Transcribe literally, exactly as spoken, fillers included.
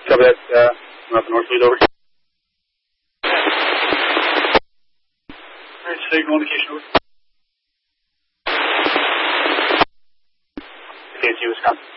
Copy that. Uh, I'm up north lead over. Alright, signal indication over. K C, Wisconsin.